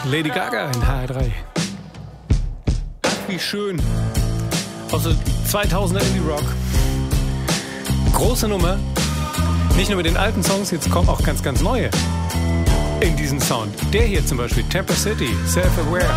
Lady Gaga in HR3. Ach, wie schön. Aus der 2000er Indie Rock. Große Nummer. Nicht nur mit den alten Songs, jetzt kommen auch ganz, ganz neue in diesen Sound. Der hier zum Beispiel, Temper City, Self-Aware.